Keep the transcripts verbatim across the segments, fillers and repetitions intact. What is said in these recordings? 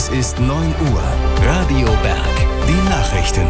Es ist neun Uhr. Radio Berg. Die Nachrichten.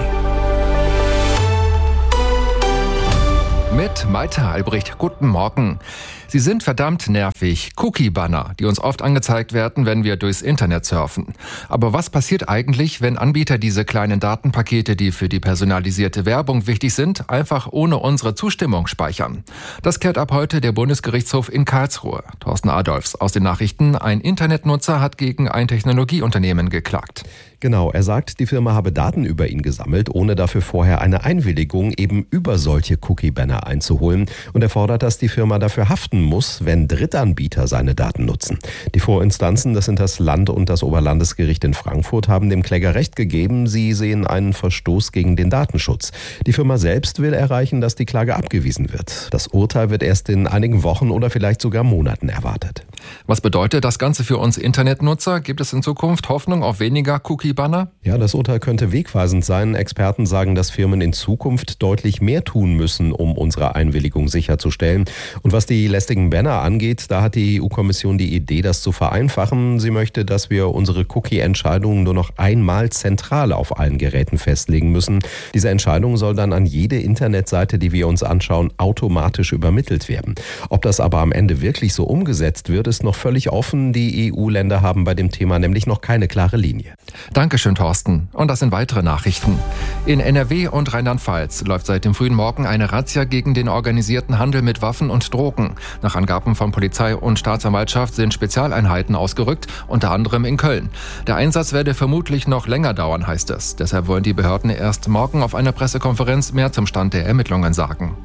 Mit Malte Albrecht. Guten Morgen. Sie sind verdammt nervig. Cookie-Banner, die uns oft angezeigt werden, wenn wir durchs Internet surfen. Aber was passiert eigentlich, wenn Anbieter diese kleinen Datenpakete, die für die personalisierte Werbung wichtig sind, einfach ohne unsere Zustimmung speichern? Das klärt ab heute der Bundesgerichtshof in Karlsruhe. Thorsten Adolfs aus den Nachrichten. Ein Internetnutzer hat gegen ein Technologieunternehmen geklagt. Genau, er sagt, die Firma habe Daten über ihn gesammelt, ohne dafür vorher eine Einwilligung eben über solche Cookie-Banner einzuholen. Und er fordert, dass die Firma dafür haften muss, wenn Drittanbieter seine Daten nutzen. Die Vorinstanzen, das sind das Land- und das Oberlandesgericht in Frankfurt, haben dem Kläger Recht gegeben. Sie sehen einen Verstoß gegen den Datenschutz. Die Firma selbst will erreichen, dass die Klage abgewiesen wird. Das Urteil wird erst in einigen Wochen oder vielleicht sogar Monaten erwartet. Was bedeutet das Ganze für uns Internetnutzer? Gibt es in Zukunft Hoffnung auf weniger Cookie-Banner? Ja, das Urteil könnte wegweisend sein. Experten sagen, dass Firmen in Zukunft deutlich mehr tun müssen, um unsere Einwilligung sicherzustellen. Und was die lästigen Banner angeht, da hat die E U-Kommission die Idee, das zu vereinfachen. Sie möchte, dass wir unsere Cookie-Entscheidungen nur noch einmal zentral auf allen Geräten festlegen müssen. Diese Entscheidung soll dann an jede Internetseite, die wir uns anschauen, automatisch übermittelt werden. Ob das aber am Ende wirklich so umgesetzt wird, ist noch völlig offen. Die E U-Länder haben bei dem Thema nämlich noch keine klare Linie. Dankeschön, Thorsten. Und das sind weitere Nachrichten. In N R W und Rheinland-Pfalz läuft seit dem frühen Morgen eine Razzia gegen den organisierten Handel mit Waffen und Drogen. Nach Angaben von Polizei und Staatsanwaltschaft sind Spezialeinheiten ausgerückt, unter anderem in Köln. Der Einsatz werde vermutlich noch länger dauern, heißt es. Deshalb wollen die Behörden erst morgen auf einer Pressekonferenz mehr zum Stand der Ermittlungen sagen.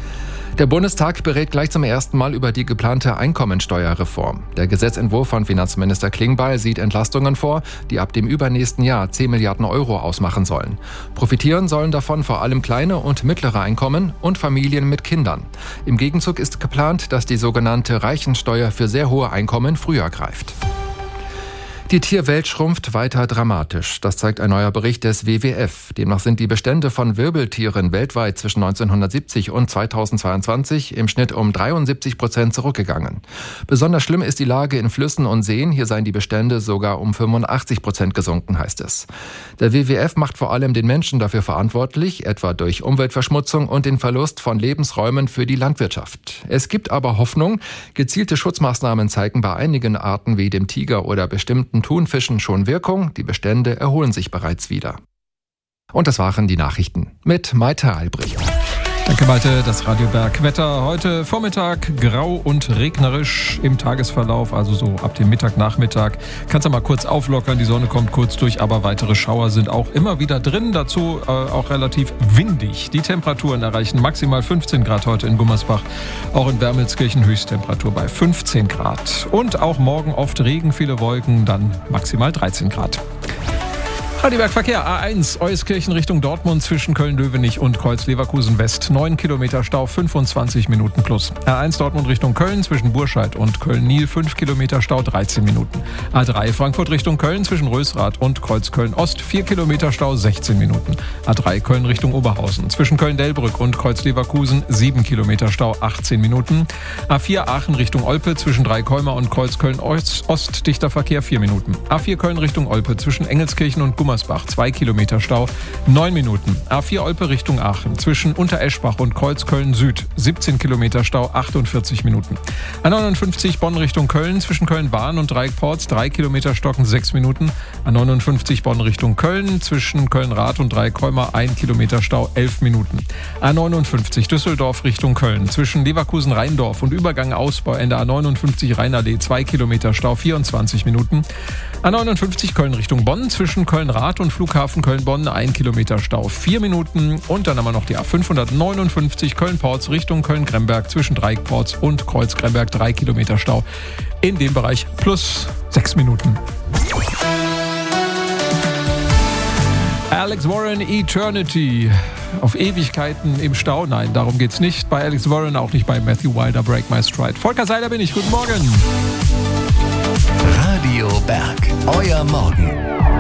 Der Bundestag berät gleich zum ersten Mal über die geplante Einkommensteuerreform. Der Gesetzentwurf von Finanzminister Klingbeil sieht Entlastungen vor, die ab dem übernächsten Jahr zehn Milliarden Euro ausmachen sollen. Profitieren sollen davon vor allem kleine und mittlere Einkommen und Familien mit Kindern. Im Gegenzug ist geplant, dass die sogenannte Reichensteuer für sehr hohe Einkommen früher greift. Die Tierwelt schrumpft weiter dramatisch. Das zeigt ein neuer Bericht des W W F. Demnach sind die Bestände von Wirbeltieren weltweit zwischen neunzehnhundertsiebzig und zweitausendzweiundzwanzig im Schnitt um dreiundsiebzig Prozent zurückgegangen. Besonders schlimm ist die Lage in Flüssen und Seen. Hier seien die Bestände sogar um fünfundachtzig Prozent gesunken, heißt es. Der W W F macht vor allem den Menschen dafür verantwortlich, etwa durch Umweltverschmutzung und den Verlust von Lebensräumen für die Landwirtschaft. Es gibt aber Hoffnung. Gezielte Schutzmaßnahmen zeigen bei einigen Arten wie dem Tiger oder bestimmten Thunfischen schon Wirkung. Die Bestände erholen sich bereits wieder. Und das waren die Nachrichten mit Malte Albrecht. Danke, Malte. Das Radio Berg Wetter heute Vormittag grau und regnerisch im Tagesverlauf, also so ab dem Mittag, Nachmittag. Kannst du mal kurz auflockern, die Sonne kommt kurz durch, aber weitere Schauer sind auch immer wieder drin. Dazu äh, auch relativ windig. Die Temperaturen erreichen maximal fünfzehn Grad heute in Gummersbach. Auch in Wermelskirchen Höchsttemperatur bei fünfzehn Grad. Und auch morgen oft Regen, viele Wolken, dann maximal dreizehn Grad. Radio Berg Verkehr A eins, Euskirchen Richtung Dortmund zwischen Köln-Dövenich und Kreuz-Leverkusen West. neun Kilometer Stau, fünfundzwanzig Minuten plus. A eins Dortmund Richtung Köln zwischen Burscheid und Köln-Niel, fünf Kilometer Stau, dreizehn Minuten. A drei Frankfurt Richtung Köln zwischen Rösrath und Kreuz-Köln-Ost, vier Kilometer Stau, sechzehn Minuten. A drei Köln Richtung Oberhausen zwischen Köln-Delbrück und Kreuz-Leverkusen, sieben Kilometer Stau, achtzehn Minuten. A vier Aachen Richtung Olpe zwischen Dreikolmer und Kreuz-Köln-Ost, dichter Verkehr, vier Minuten. A vier Köln Richtung Olpe zwischen Engelskirchen und Gummersbach, zwei Kilometer Stau, neun Minuten. A vier Olpe Richtung Aachen zwischen Untereschbach und Kreuzköln Süd, siebzehn Kilometer Stau, achtundvierzig Minuten. A neunundfünfzig Bonn Richtung Köln zwischen Köln-Bahn und Dreieckporz, drei Kilometer Stocken, sechs Minuten. A neunundfünfzig Bonn Richtung Köln zwischen Köln-Rath und Dreikolmer, ein Kilometer Stau, elf Minuten. A neunundfünfzig Düsseldorf Richtung Köln zwischen Leverkusen-Rheindorf und Übergang Ausbauende A neunundfünfzig Rheinallee, zwei Kilometer Stau, vierundzwanzig Minuten. A neunundfünfzig Köln Richtung Bonn zwischen Köln-Rath und Flughafen Köln-Bonn, ein Kilometer Stau, vier Minuten. Und dann haben wir noch die A fünfhundertneunundfünfzig Köln-Porz Richtung Köln-Gremberg zwischen Dreieckporz und Kreuz-Gremberg, drei Kilometer Stau. In dem Bereich plus sechs Minuten. Alex Warren, Eternity. Auf Ewigkeiten im Stau? Nein, darum geht's nicht. Bei Alex Warren, auch nicht bei Matthew Wilder, Break My Stride. Volker Seiler bin ich. Guten Morgen. Radio Berg. Euer Morgen.